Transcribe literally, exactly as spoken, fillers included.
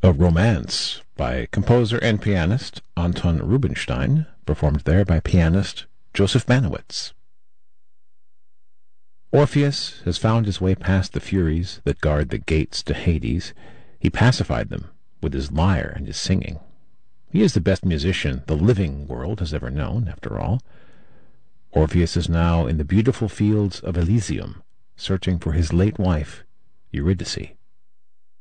A Romance by composer and pianist Anton Rubinstein, performed there by pianist Joseph Manowitz. Orpheus has found his way past the Furies that guard the gates to Hades. He pacified them with his lyre and his singing. He is the best musician the living world has ever known, after all. Orpheus is now in the beautiful fields of Elysium, searching for his late wife, Eurydice.